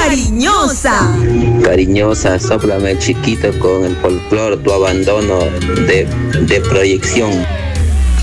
Cariñosa. Cariñosa, sóplame chiquito con el folclor, tu abandono de proyección.